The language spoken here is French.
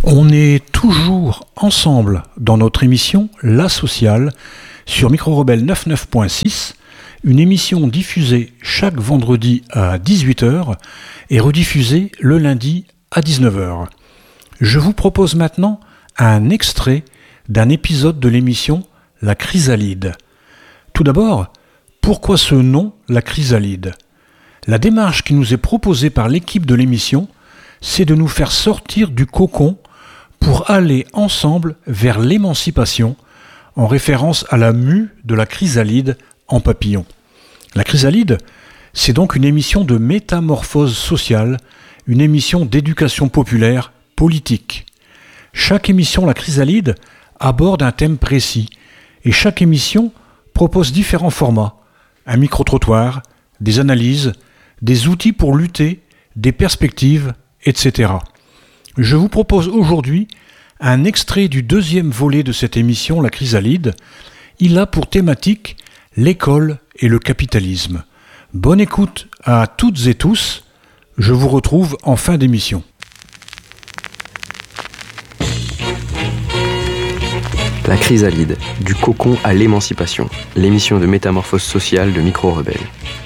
On est toujours ensemble dans notre émission La Sociale sur Micro Rebelle 99.6, une émission diffusée chaque vendredi à 18h et rediffusée le lundi à 19h. Je vous propose maintenant un extrait d'un épisode de l'émission La Chrysalide. Tout d'abord, pourquoi ce nom, La Chrysalide ? La démarche qui nous est proposée par l'équipe de l'émission, c'est de nous faire sortir du cocon pour aller ensemble vers l'émancipation, en référence à la mue de la chrysalide en papillon. La chrysalide, c'est donc une émission de métamorphose sociale, une émission d'éducation populaire politique. Chaque émission, la chrysalide, aborde un thème précis, et chaque émission propose différents formats, un micro-trottoir, des analyses, des outils pour lutter, des perspectives, etc. Je vous propose aujourd'hui un extrait du deuxième volet de cette émission, La Chrysalide. Il a pour thématique l'école et le capitalisme. Bonne écoute à toutes et tous. Je vous retrouve en fin d'émission. La Chrysalide, du cocon à l'émancipation, l'émission de métamorphose sociale de Micro Rebelle.